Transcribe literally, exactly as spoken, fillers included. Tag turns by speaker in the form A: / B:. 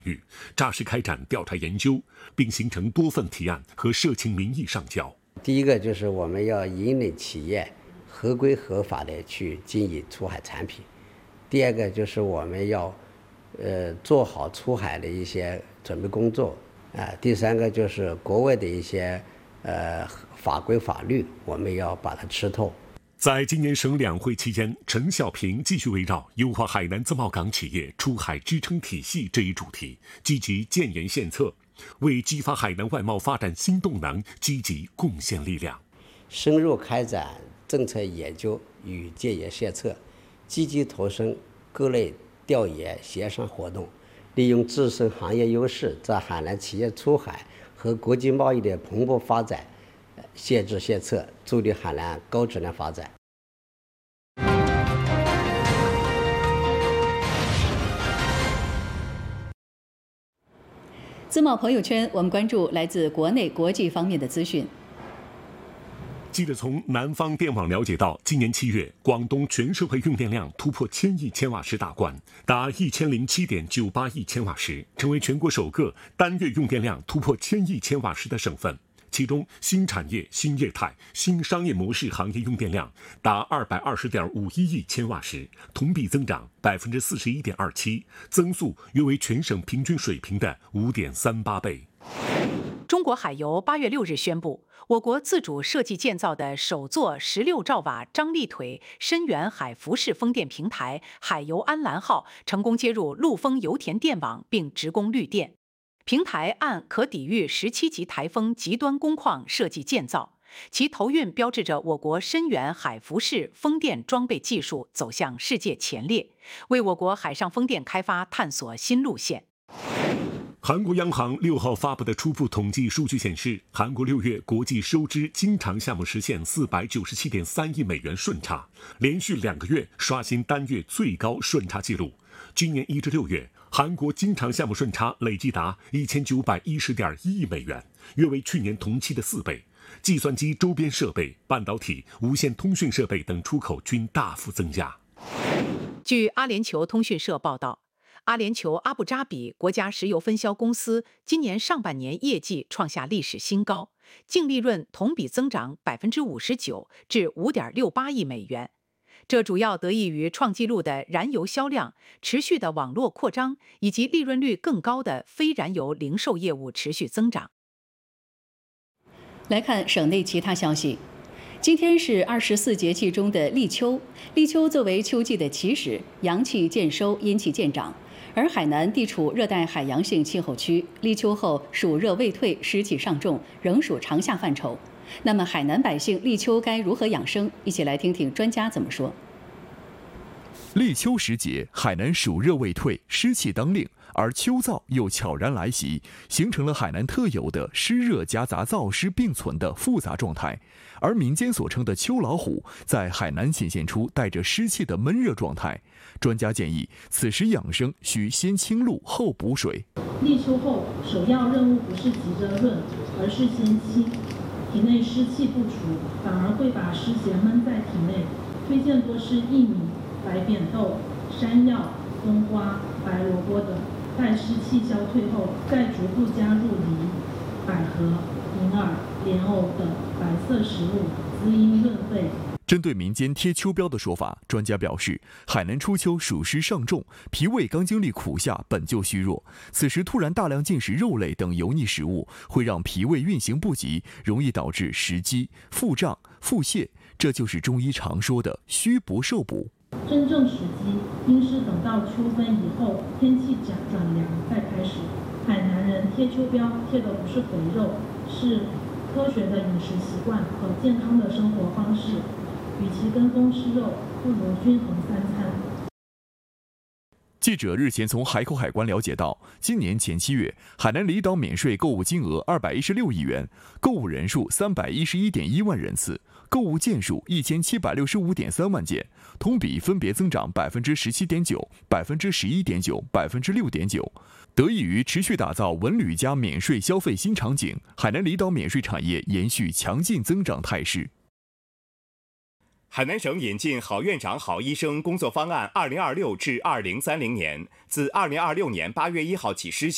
A: 扎实开展调查研究，并形成多份提案和社情民意上交。
B: 第一个就是我们要引领企业合规合法的去经营出海产品，第二个就是我们要呃做好出海的一些准备工作啊、呃，第三个就是国外的一些呃法规法律，我们要把它吃透。
A: 在今年省两会期间，陈小平继续围绕优化海南自贸港企业出海支撑体系这一主题，积极建言献策，为激发海南外贸发展新动能积极贡献力量。
B: 深入开展政策研究与建言献策，积极投身各类调研协商活动，利用自身行业优势，在海南企业出海和国际贸易的蓬勃发展献智献策，助力海南高质量发展。
C: 自贸朋友圈，我们关注来自国内、国际方面的资讯。
A: 记者从南方电网了解到，今年七月，广东全社会用电量突破千亿千瓦时大关，达一千零七点九八亿千瓦时，成为全国首个单月用电量突破千亿千瓦时的省份。其中，新产业、新业态、新商业模式行业用电量达二百二十点五一亿千瓦时，同比增长百分之四十一点二七，增速约为全省平均水平的五点三八倍。
D: 中国海油八月六日宣布，我国自主设计建造的首座十六兆瓦张力腿深远海浮式风电平台海油安澜号成功接入陆丰油田电网，并直供绿电。平台按可抵御十七级台风极端工况设计建造，其投运标志着我国深远海浮式风电装备技术走向世界前列，为我国海上风电开发探索新路线。
A: 韩国央行六号发布的初步统计数据显示，韩国六月国际收支经常项目实现四百九十七点三亿美元顺差，连续两个月刷新单月最高顺差纪录。今年一至六月，韩国经常项目顺差累计达一千九百一十点一亿美元，约为去年同期的四倍。计算机周边设备、半导体、无线通讯设备等出口均大幅增加。
D: 据阿联酋通讯社报道，阿联酋阿布扎比国家石油分销公司今年上半年业绩创下历史新高，净利润同比增长百分之五十九，至五点六八亿美元。这主要得益于创纪录的燃油销量、持续的网络扩张以及利润率更高的非燃油零售业务持续增长。
C: 来看省内其他消息。今天是二十四节气中的立秋，立秋作为秋季的起始，阳气渐收，阴气渐长。而海南地处热带海洋性气候区，立秋后暑热未退，湿气尚重，仍属长夏范畴。那么海南百姓立秋该如何养生？一起来听听专家怎么说。
E: 立秋时节，海南暑热未退，湿气当令，而秋燥又悄然来袭，形成了海南特有的湿热夹杂燥湿并存的复杂状态。而民间所称的秋老虎，在海南显现出带着湿气的闷热状态。专家建议，此时养生需先清露后补水。
F: 立秋后，首要任务不是急着润，而是先清。体内湿气不除，反而会把湿邪闷在体内。推荐多吃薏米、白扁豆、山药、冬瓜、白萝卜等，待湿气消退后，再逐步加入梨、百合、银耳、莲藕等白色食物，滋阴润肺。
E: 针对民间贴秋膘的说法，专家表示，海南初秋暑湿上重，脾胃刚经历苦夏，本就虚弱，此时突然大量进食肉类等油腻食物，会让脾胃运行不及，容易导致食积、腹胀、腹泻，这就是中医常说的虚不受补。
F: 真正时机应是等到秋分以后，天气转转凉再开始。海南人贴秋膘贴的不是肥肉，是科学的饮食习惯和健康的生活方式。与其跟风吃肉，不如均衡三餐。
E: 记者日前从海口海关了解到，今年前七月，海南离岛免税购物金额二百一十六亿元，购物人数三百一十一点一万人次，购物件数一千七百六十五点三万件，同比分别增长百分之十七点九、百分之十一点九、百分之六点九。得益于持续打造文旅加免税消费新场景，海南离岛免税产业延续强劲增长态势。
G: 海南省引进好院长、好医生工作方案二零二六至二零三零年，自二零二六年八月一号起施行。